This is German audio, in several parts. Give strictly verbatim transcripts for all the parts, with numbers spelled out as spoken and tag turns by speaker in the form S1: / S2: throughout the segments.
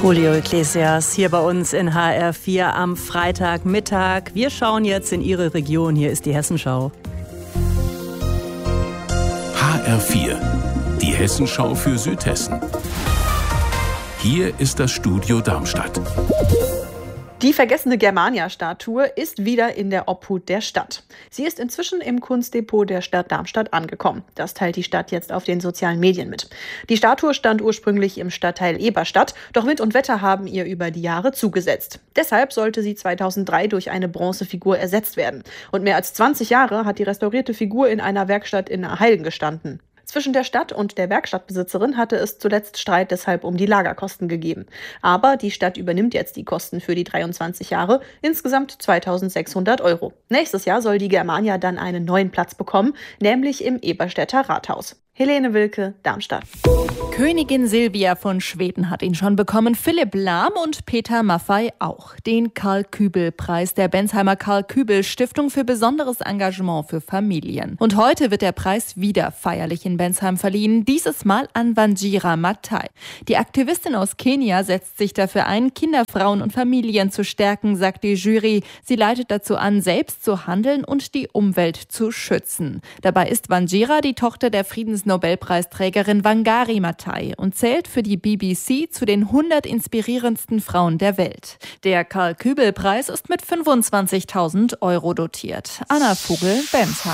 S1: Julio Iglesias hier bei uns in H R vier am Freitagmittag. Wir schauen jetzt in Ihre Region. Hier ist die Hessenschau.
S2: H R vier, die Hessenschau für Südhessen. Hier ist das Studio Darmstadt.
S3: Die vergessene Germania-Statue ist wieder in der Obhut der Stadt. Sie ist inzwischen im Kunstdepot der Stadt Darmstadt angekommen. Das teilt die Stadt jetzt auf den sozialen Medien mit. Die Statue stand ursprünglich im Stadtteil Eberstadt, doch Wind und Wetter haben ihr über die Jahre zugesetzt. Deshalb sollte sie zweitausenddrei durch eine Bronzefigur ersetzt werden. Und mehr als zwanzig Jahre hat die restaurierte Figur in einer Werkstatt in Heilgen gestanden. Zwischen der Stadt und der Werkstattbesitzerin hatte es zuletzt Streit deshalb um die Lagerkosten gegeben. Aber die Stadt übernimmt jetzt die Kosten für die dreiundzwanzig Jahre, insgesamt zweitausendsechshundert Euro. Nächstes Jahr soll die Germania dann einen neuen Platz bekommen, nämlich im Eberstädter Rathaus. Helene Wilke, Darmstadt.
S4: Königin Silvia von Schweden hat ihn schon bekommen, Philipp Lahm und Peter Maffay auch. Den Karl-Kübel-Preis der Bensheimer Karl-Kübel-Stiftung für besonderes Engagement für Familien. Und heute wird der Preis wieder feierlich in Bensheim verliehen, dieses Mal an Wanjira Maathai. Die Aktivistin aus Kenia setzt sich dafür ein, Kinder, Frauen und Familien zu stärken, sagt die Jury. Sie leitet dazu an, selbst zu handeln und die Umwelt zu schützen. Dabei ist Wanjira die Tochter der Friedensnobelpreisträgerin Wangari Maathai und zählt für die B B C zu den hundert inspirierendsten Frauen der Welt. Der Karl-Kübel-Preis ist mit fünfundzwanzigtausend Euro dotiert. Anna Vogel, Bensheim.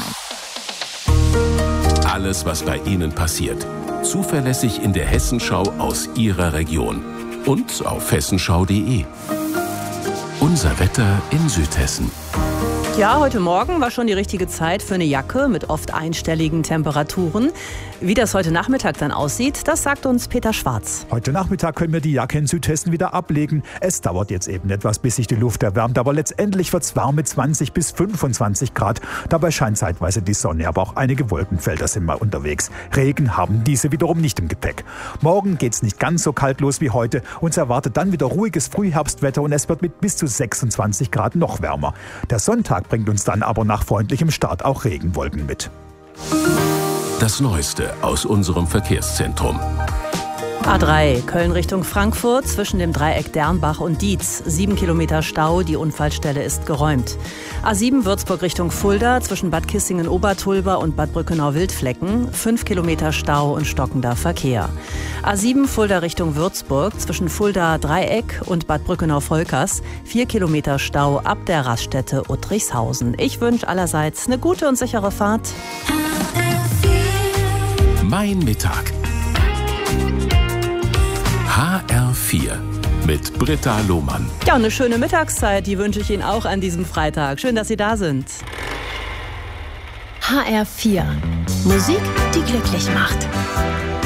S2: Alles, was bei Ihnen passiert, zuverlässig in der Hessenschau aus Ihrer Region und auf hessenschau punkt de. Unser Wetter in Südhessen.
S1: Ja, heute Morgen war schon die richtige Zeit für eine Jacke mit oft einstelligen Temperaturen. Wie das heute Nachmittag dann aussieht, das sagt uns Peter Schwarz.
S5: Heute Nachmittag können wir die Jacke in Südhessen wieder ablegen. Es dauert jetzt eben etwas, bis sich die Luft erwärmt, aber letztendlich wird es warm mit zwanzig bis fünfundzwanzig Grad. Dabei scheint zeitweise die Sonne, aber auch einige Wolkenfelder sind mal unterwegs. Regen haben diese wiederum nicht im Gepäck. Morgen geht es nicht ganz so kalt los wie heute. Uns erwartet dann wieder ruhiges Frühherbstwetter und es wird mit bis zu sechsundzwanzig Grad noch wärmer. Der Sonntag bringt uns dann aber nach freundlichem Start auch Regenwolken mit.
S2: Das Neueste aus unserem Verkehrszentrum.
S1: A drei, Köln Richtung Frankfurt, zwischen dem Dreieck Dernbach und Dietz. Sieben Kilometer Stau, die Unfallstelle ist geräumt. A sieben, Würzburg Richtung Fulda, zwischen Bad Kissingen-Obertulba und Bad Brückenau-Wildflecken. Fünf Kilometer Stau und stockender Verkehr. A sieben, Fulda Richtung Würzburg, zwischen Fulda Dreieck und Bad Brückenau-Volkers. Vier Kilometer Stau ab der Raststätte Uttrichshausen. Ich wünsche allerseits eine gute und sichere Fahrt.
S2: Mein Mittag. H R vier mit Britta Lohmann.
S1: Ja, und eine schöne Mittagszeit, die wünsche ich Ihnen auch an diesem Freitag. Schön, dass Sie da sind.
S6: H R vier. Musik, die glücklich macht.